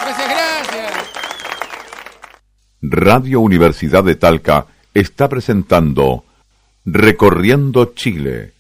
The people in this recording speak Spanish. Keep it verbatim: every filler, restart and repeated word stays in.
Muchas gracias. Radio Universidad de Talca está presentando Recorriendo Chile,